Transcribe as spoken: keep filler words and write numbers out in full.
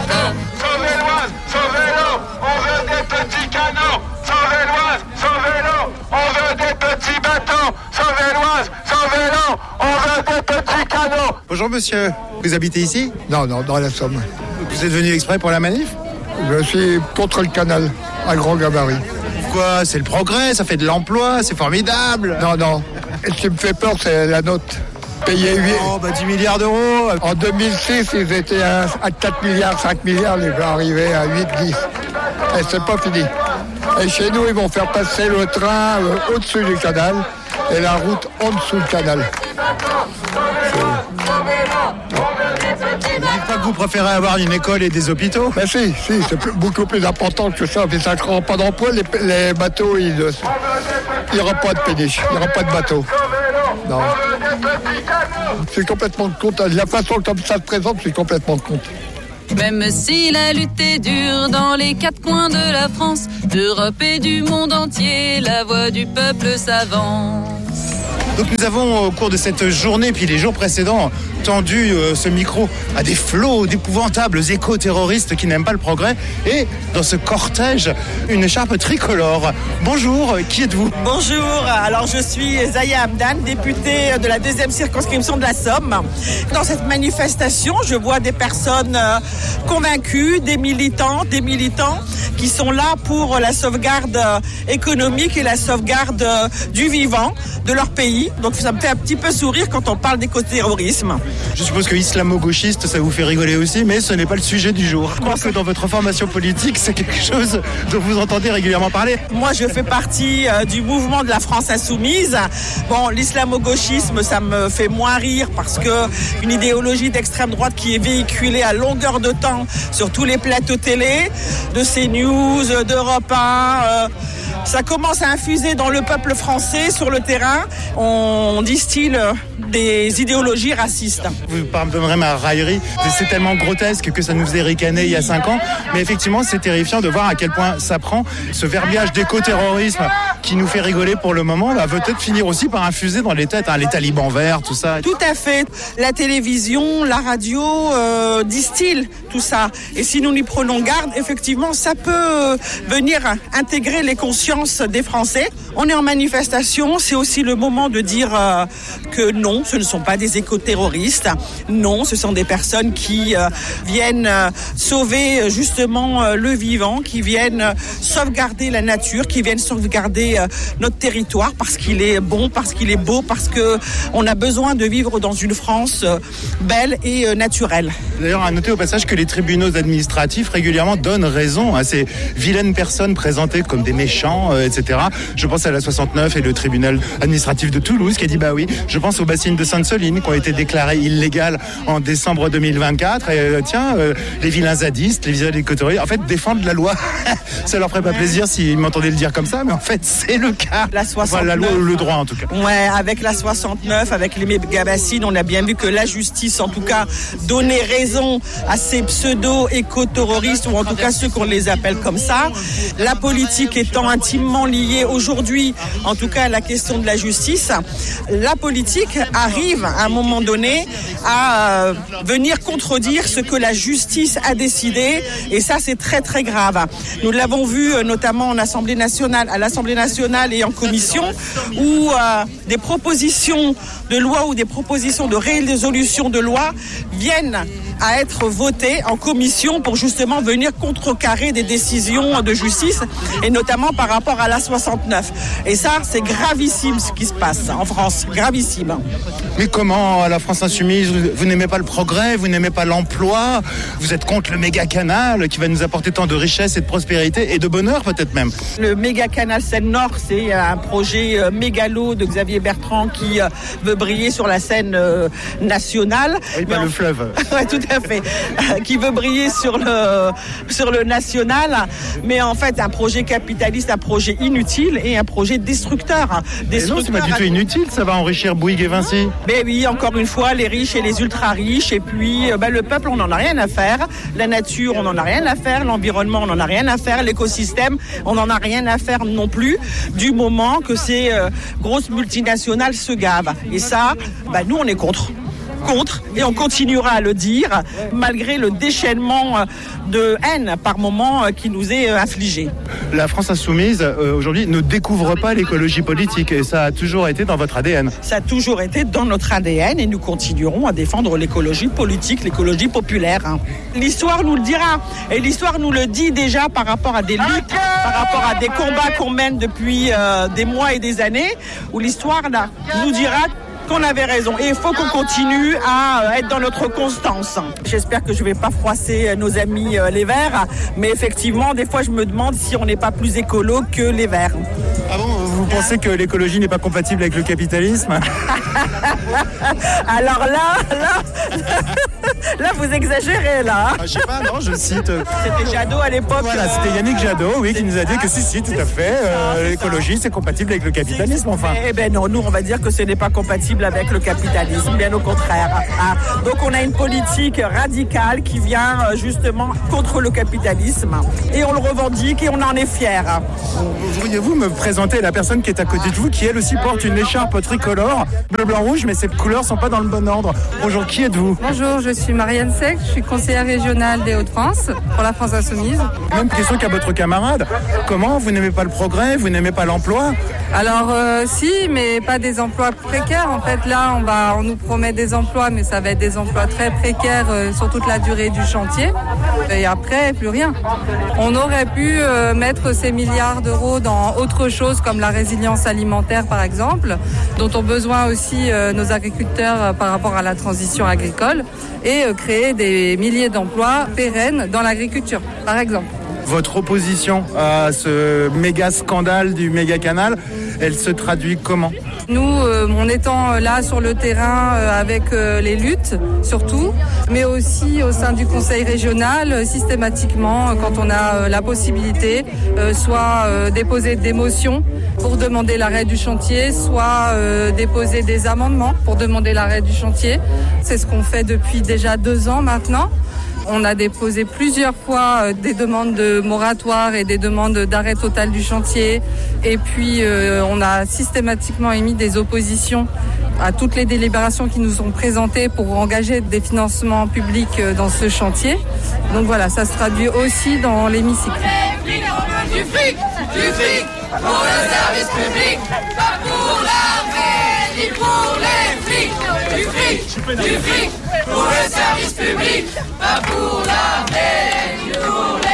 bateaux. Sauvez-Loise, sauvez-l'eau, on veut des petits canaux. Sauvez-Loise, sauvez-l'eau, on veut des petits bateaux. Sauvez-Loise, sauvez-l'eau, on veut des petits canaux. Bonjour monsieur, vous habitez ici ? Non, non, dans la Somme. Vous êtes venu exprès pour la manif ? Je suis contre le canal, à grand gabarit. Pourquoi ? C'est le progrès, ça fait de l'emploi, c'est formidable. Non, non, et ce qui me fait peur, c'est la note. Payer huit... Oh, bah dix milliards d'euros. En deux mille six, ils étaient à, à quatre milliards, cinq milliards, ils vont arriver à huit, dix. Et c'est pas fini. Et chez nous, ils vont faire passer le train euh, au-dessus du canal et la route en dessous du canal. Vous dites pas que vous préférez avoir une école et des hôpitaux ? Ben si, si, c'est plus, beaucoup plus important que ça. Mais ça ne crée pas d'emploi, les, les bateaux, il n'y aura pas de péniche, il n'y aura pas de bateau. Non. C'est complètement contre. La façon comme ça se présente, c'est complètement contre. Même si la lutte est dure dans les quatre coins de la France, d'Europe et du monde entier, la voix du peuple s'avance. Donc nous avons au cours de cette journée, puis les jours précédents, tendu euh, ce micro à des flots d'épouvantables éco-terroristes qui n'aiment pas le progrès. Et dans ce cortège, une écharpe tricolore. Bonjour, qui êtes-vous ? Bonjour, alors je suis Zaya Hamdan, députée de la deuxième circonscription de la Somme. Dans cette manifestation, je vois des personnes convaincues, des militants, des militants qui sont là pour la sauvegarde économique et la sauvegarde du vivant de leur pays. Donc ça me fait un petit peu sourire quand on parle d'éco-terrorisme. Je suppose que islamo-gauchiste, ça vous fait rigoler aussi, mais ce n'est pas le sujet du jour. Je crois que dans votre formation politique, c'est quelque chose dont vous entendez régulièrement parler. Moi, je fais partie euh, du mouvement de la France insoumise. Bon, l'islamo-gauchisme, ça me fait moins rire parce que une idéologie d'extrême droite qui est véhiculée à longueur de temps sur tous les plateaux télé, de CNews, d'Europe un, euh, ça commence à infuser dans le peuple français sur le terrain. On distille des idéologies racistes. Vous pardonnerez ma raillerie, c'est tellement grotesque que ça nous faisait ricaner il y a cinq ans. Mais effectivement, c'est terrifiant de voir à quel point ça prend. Ce verbiage d'éco-terrorisme qui nous fait rigoler pour le moment va peut-être finir aussi par infuser dans les têtes, hein, les talibans verts, tout ça. Tout à fait. La télévision, la radio euh, distille tout ça. Et si nous n'y prenons garde, effectivement, ça peut venir intégrer les consciences des Français. On est en manifestation, c'est aussi le moment de dire euh, que non, ce ne sont pas des éco-terroristes. Non, ce sont des personnes qui euh, viennent euh, sauver justement euh, le vivant, qui viennent euh, sauvegarder la nature, qui viennent sauvegarder euh, notre territoire parce qu'il est bon, parce qu'il est beau, parce que on a besoin de vivre dans une France euh, belle et euh, naturelle. D'ailleurs, à noter au passage que les tribunaux administratifs régulièrement donnent raison à ces vilaines personnes présentées comme des méchants, euh, et cetera. Je pense à la soixante-neuf et le tribunal administratif de Toulouse qui a dit bah oui. Je pense aux bassines de Sainte-Soline qui ont été déclarées illégales en décembre deux mille vingt-quatre. Et euh, tiens, euh, les vilains zadistes, les vilains éco-terroristes, en fait, défendent la loi. Ça leur ferait pas plaisir s'ils m'entendaient le dire comme ça, mais en fait, c'est le cas. La soixante-neuf. Enfin, la loi ou le droit, en tout cas. Ouais, avec la soixante-neuf, avec les méga-bassines, on a bien vu que la justice, en tout cas, donnait raison à ces pseudo-éco-terroristes, ou en tout cas ceux qu'on les appelle comme ça. La politique étant intimement liée aujourd'hui, en tout cas, à la question de la justice, la politique arrive, à un moment donné, à euh, venir contredire ce que la justice a décidé, et ça, c'est très, très grave. Nous l'avons vu euh, notamment en Assemblée nationale, à l'Assemblée nationale et en commission, où euh, des propositions de loi ou des propositions de résolution de loi viennent à être votées en commission pour justement venir contrecarrer des décisions de justice, et notamment par rapport à la soixante-neuf. Et ça, c'est gravissime ce qui se passe en France, gravissime. Mais comment, à la France insoumise, vous, vous n'aimez pas le progrès, vous n'aimez pas l'emploi, vous êtes contre le méga canal qui va nous apporter tant de richesse et de prospérité et de bonheur peut-être même. Le méga canal Seine-Nord, c'est un projet euh, mégalo de Xavier Bertrand qui euh, veut briller sur la scène euh, nationale. Oui, pas le fleuve. Ouais, tout à fait. Euh, qui veut briller sur le sur le national, mais en fait un projet capitaliste, un projet inutile et un projet destructeur. destructeur non, c'est pas du tout inutile, ça va enrichir Bouygues et Vinci. Mais oui, encore une fois, les riches et les ultra riches, et puis euh, bah, le peuple, on n'en a rien à faire. La nature, on n'en a rien à faire. L'environnement, on n'en a rien à faire. L'écosystème, on n'en a rien à faire non plus, du moment que ces euh, grosses multinationales se gavent. Et ça, bah, nous, on est contre. contre et on continuera à le dire malgré le déchaînement de haine par moment qui nous est affligé. La France insoumise euh, aujourd'hui ne découvre pas l'écologie politique et ça a toujours été dans votre A D N. Ça a toujours été dans notre A D N et nous continuerons à défendre l'écologie politique, l'écologie populaire. L'histoire nous le dira et l'histoire nous le dit déjà par rapport à des luttes, par rapport à des combats qu'on mène depuis euh, des mois et des années où l'histoire là, nous dira qu'on avait raison et il faut qu'on continue à être dans notre constance. J'espère que je ne vais pas froisser nos amis euh, les Verts, mais effectivement, des fois, je me demande si on n'est pas plus écolo que les Verts. Ah bon, vous pensez que l'écologie n'est pas compatible avec le capitalisme? Alors là, là, là, vous exagérez, là. Ah, je sais pas, non, je cite... C'était Jadot à l'époque. Voilà, c'était Yannick Jadot, oui, qui nous a dit que si, si, tout à fait, euh, l'écologie, c'est compatible avec le capitalisme, enfin. Eh ben non, nous, on va dire que ce n'est pas compatible avec le capitalisme, bien au contraire. Ah, donc on a une politique radicale qui vient justement contre le capitalisme et on le revendique et on en est fiers. Pourriez-vous me présenter la personne qui est à côté de vous, qui elle aussi porte une écharpe tricolore, bleu, blanc, rouge, mais ces couleurs sont pas dans le bon ordre. Bonjour, qui êtes-vous? Bonjour, je suis Marianne Sec, je suis conseillère régionale des Hauts-de-France pour la France Insoumise. Même question qu'à votre camarade. Comment? Vous n'aimez pas le progrès? Vous n'aimez pas l'emploi? Alors euh, si, mais pas des emplois précaires. En fait, là, on va, on nous promet des emplois, mais ça va être des emplois très précaires euh, sur toute la durée du chantier. Et après, plus rien. On aurait pu euh, mettre ces milliards d'euros dans autre chose, comme la résilience alimentaire, par exemple, dont ont besoin aussi euh, nos agriculteurs euh, par rapport à la transition agricole, et euh, créer des milliers d'emplois pérennes dans l'agriculture, par exemple. Votre opposition à ce méga scandale du méga canal, elle se traduit comment? Nous, euh, en étant là sur le terrain euh, avec euh, les luttes, surtout, mais aussi au sein du conseil régional, euh, systématiquement, euh, quand on a euh, la possibilité, euh, soit euh, déposer des motions pour demander l'arrêt du chantier, soit euh, déposer des amendements pour demander l'arrêt du chantier. C'est ce qu'on fait depuis déjà deux ans maintenant. On a déposé plusieurs fois des demandes de moratoire et des demandes d'arrêt total du chantier. Et puis, euh, on a systématiquement émis des oppositions à toutes les délibérations qui nous sont présentées pour engager des financements publics dans ce chantier. Donc voilà, ça se traduit aussi dans l'hémicycle. Du fric, du fric pour le service public, pas pour l'armée ni pour les flics. Du fric, du fric pour le service public, pas pour l'armée ni pour les